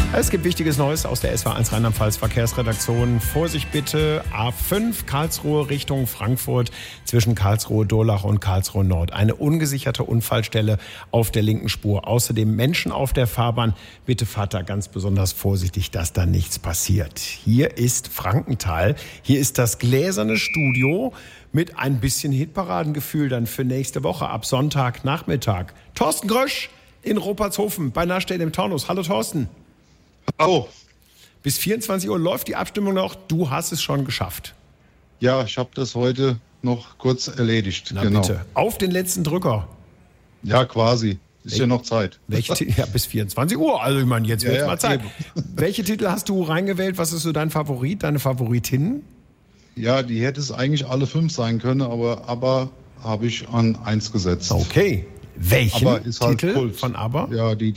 Es gibt wichtiges Neues aus der SW1 Rheinland-Pfalz Verkehrsredaktion. Vorsicht bitte, A5 Karlsruhe Richtung Frankfurt zwischen Karlsruhe-Durlach und Karlsruhe-Nord. Eine ungesicherte Unfallstelle auf der linken Spur. Außerdem Menschen auf der Fahrbahn. Bitte fahrt da ganz besonders vorsichtig, dass da nichts passiert. Hier ist Frankenthal. Hier ist das gläserne Studio mit ein bisschen Hitparadengefühl dann für nächste Woche ab Sonntagnachmittag. Thorsten Grösch in Roppertshofen bei Naschstedt im Taunus. Hallo Thorsten. Hallo. Bis 24 Uhr läuft die Abstimmung noch. Du hast es schon geschafft. Ja, ich habe das heute noch kurz erledigt. Na bitte. Auf den letzten Drücker. Ja, quasi. Ist ja noch Zeit. Ja, bis 24 Uhr. Also ich meine, jetzt wird mal Zeit. Eben. Welche Titel hast du reingewählt? Was ist so dein Favorit, deine Favoritinnen? Ja, die hätte es eigentlich alle 5 sein können, aber habe ich an 1 gesetzt. Okay. Welchen Aber ist halt Titel Kult. von ABBA? Ja, die